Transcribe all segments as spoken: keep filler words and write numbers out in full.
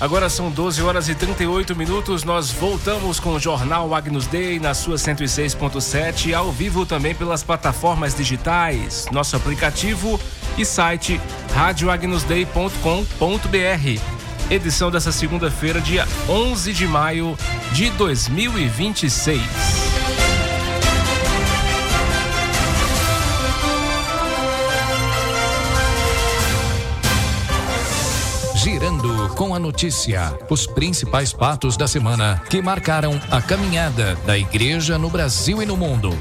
Agora são doze horas e trinta e oito minutos, nós voltamos com o Jornal Agnus Dei na sua cento e seis ponto sete, ao vivo também pelas plataformas digitais, nosso aplicativo e site rádio agnus dei ponto com ponto b r. Edição dessa segunda-feira, dia onze de maio de dois mil e vinte e seis. Girando com a notícia, os principais fatos da semana que marcaram a caminhada da igreja no Brasil e no mundo.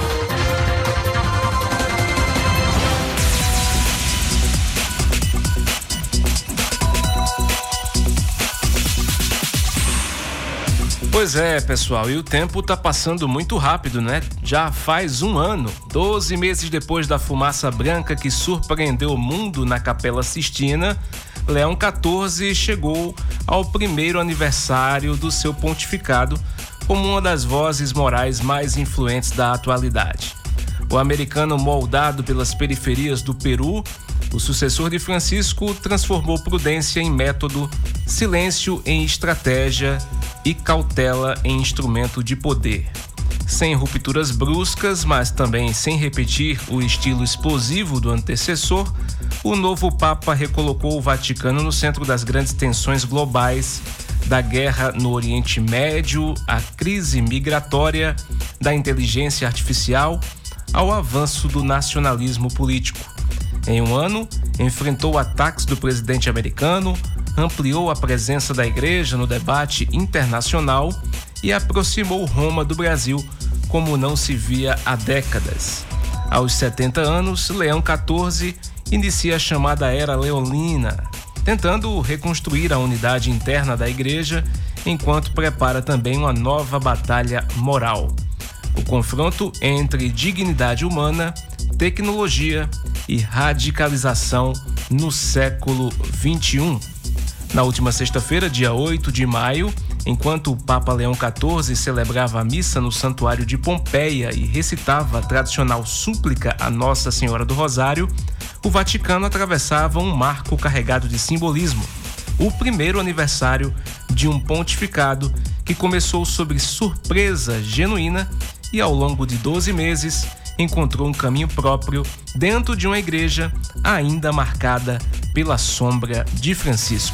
Pois é, pessoal, e o tempo tá passando muito rápido, né? Já faz um ano, doze meses depois da fumaça branca que surpreendeu o mundo na Capela Sistina, Leão quatorze chegou ao primeiro aniversário do seu pontificado como uma das vozes morais mais influentes da atualidade. O americano moldado pelas periferias do Peru, o sucessor de Francisco transformou prudência em método, silêncio em estratégia e cautela em instrumento de poder. Sem rupturas bruscas, mas também sem repetir o estilo explosivo do antecessor, o novo Papa recolocou o Vaticano no centro das grandes tensões globais, da guerra no Oriente Médio, à crise migratória, da inteligência artificial, ao avanço do nacionalismo político. Em um ano, enfrentou ataques do presidente americano, ampliou a presença da igreja no debate internacional e aproximou Roma do Brasil como não se via há décadas. Aos setenta anos, Leão quatorze inicia a chamada Era Leonina, tentando reconstruir a unidade interna da igreja, enquanto prepara também uma nova batalha moral. O confronto entre dignidade humana, tecnologia e radicalização no século vinte e um. Na última sexta-feira, dia oito de maio, enquanto o Papa Leão quatorze celebrava a missa no Santuário de Pompeia e recitava a tradicional súplica a Nossa Senhora do Rosário, o Vaticano atravessava um marco carregado de simbolismo, o primeiro aniversário de um pontificado que começou sob surpresa genuína e, ao longo de doze meses, encontrou um caminho próprio dentro de uma igreja ainda marcada pela sombra de Francisco.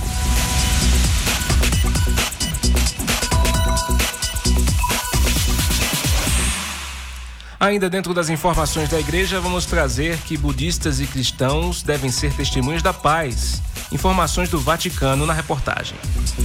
Ainda dentro das informações da igreja, vamos trazer que budistas e cristãos devem ser testemunhas da paz. Informações do Vaticano na reportagem.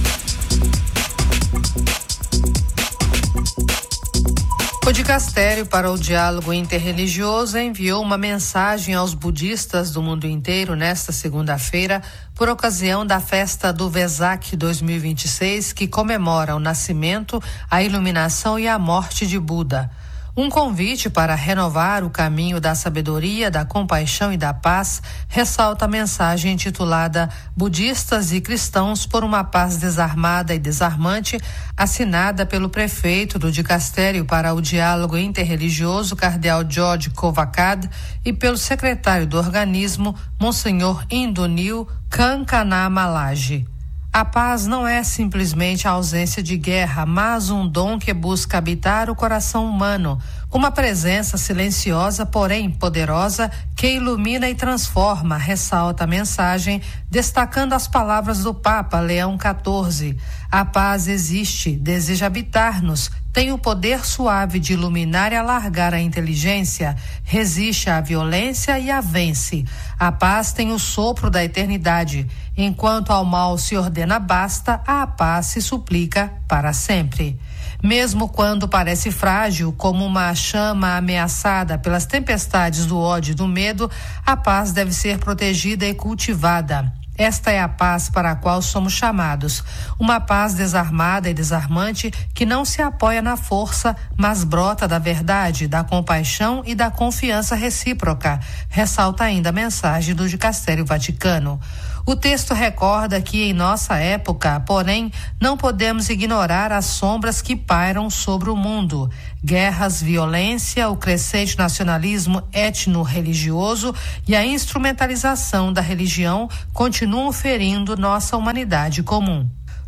O Dicastério para o Diálogo Interreligioso enviou uma mensagem aos budistas do mundo inteiro nesta segunda-feira, por ocasião da festa do Vesak dois mil e vinte e seis, que comemora o nascimento, a iluminação e a morte de Buda. Um convite para renovar o caminho da sabedoria, da compaixão e da paz, ressalta a mensagem intitulada Budistas e Cristãos por uma Paz Desarmada e Desarmante, assinada pelo prefeito do Dicastério para o Diálogo Interreligioso, Cardeal George Kovacad, e pelo secretário do organismo, Monsenhor Indunil Kankanamalaji. A paz não é simplesmente a ausência de guerra, mas um dom que busca habitar o coração humano, uma presença silenciosa, porém poderosa, que ilumina e transforma, ressalta a mensagem, destacando as palavras do Papa Leão quatorze. A paz existe, deseja habitar-nos, tem o poder suave de iluminar e alargar a inteligência, resiste à violência e a vence. A paz tem o sopro da eternidade. Enquanto ao mal se ordena basta, a paz se suplica para sempre. Mesmo quando parece frágil, como uma chama ameaçada pelas tempestades do ódio e do medo, a paz deve ser protegida e cultivada. Esta é a paz para a qual somos chamados, uma paz desarmada e desarmante que não se apoia na força, mas brota da verdade, da compaixão e da confiança recíproca, ressalta ainda a mensagem do Dicastério Vaticano. O texto recorda que em nossa época, porém, não podemos ignorar as sombras que pairam sobre o mundo. Guerras, violência, o crescente nacionalismo étnico-religioso e a instrumentalização da religião continuam ferindo nossa humanidade comum.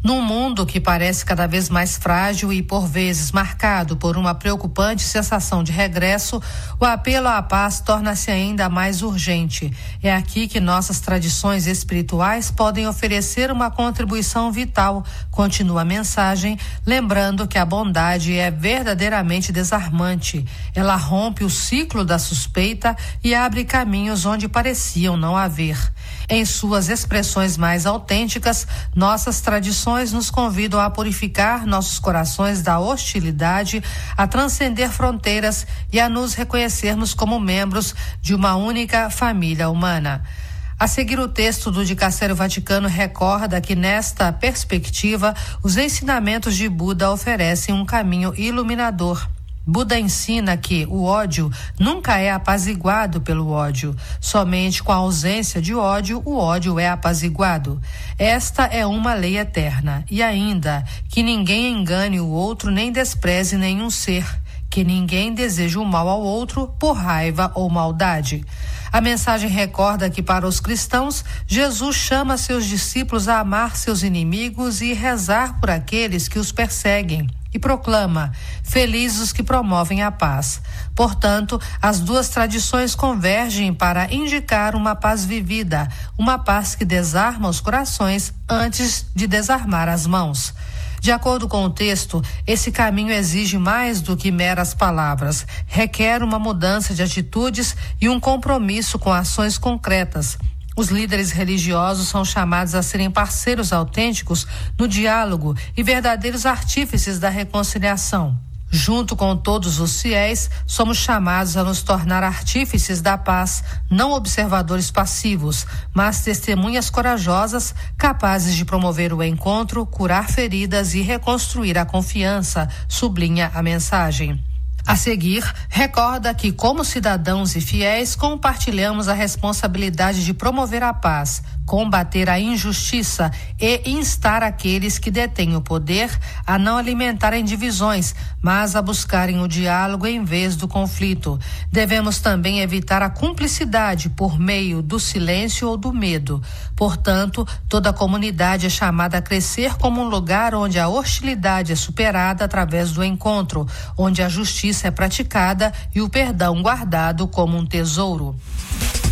Num mundo que parece cada vez mais frágil e por vezes marcado por uma preocupante sensação de regresso, o apelo à paz torna-se ainda mais urgente. É aqui que nossas tradições espirituais podem oferecer uma contribuição vital, continua a mensagem, lembrando que a bondade é verdadeiramente desarmante. Ela rompe o ciclo da suspeita e abre caminhos onde pareciam não haver. Em suas expressões mais autênticas, nossas tradições nos convidam a purificar nossos corações da hostilidade, a transcender fronteiras e a nos reconhecermos como membros de uma única família humana. A seguir, o texto do Dicastério Vaticano recorda que, nesta perspectiva, os ensinamentos de Buda oferecem um caminho iluminador. Buda ensina que o ódio nunca é apaziguado pelo ódio. Somente com a ausência de ódio, o ódio é apaziguado. Esta é uma lei eterna. E ainda, que ninguém engane o outro nem despreze nenhum ser. Que ninguém deseje o mal ao outro por raiva ou maldade. A mensagem recorda que, para os cristãos, Jesus chama seus discípulos a amar seus inimigos e rezar por aqueles que os perseguem. E proclama: felizes os que promovem a paz. Portanto, as duas tradições convergem para indicar uma paz vivida, uma paz que desarma os corações antes de desarmar as mãos. De acordo com o texto, esse caminho exige mais do que meras palavras, requer uma mudança de atitudes e um compromisso com ações concretas. Os líderes religiosos são chamados a serem parceiros autênticos no diálogo e verdadeiros artífices da reconciliação. Junto com todos os fiéis, somos chamados a nos tornar artífices da paz, não observadores passivos, mas testemunhas corajosas, capazes de promover o encontro, curar feridas e reconstruir a confiança, sublinha a mensagem. A seguir, recorda que, como cidadãos e fiéis, compartilhamos a responsabilidade de promover a paz, combater a injustiça e instar aqueles que detêm o poder a não alimentarem divisões, mas a buscarem o diálogo em vez do conflito. Devemos também evitar a cumplicidade por meio do silêncio ou do medo. Portanto, toda a comunidade é chamada a crescer como um lugar onde a hostilidade é superada através do encontro, onde a justiça é praticada e o perdão guardado como um tesouro.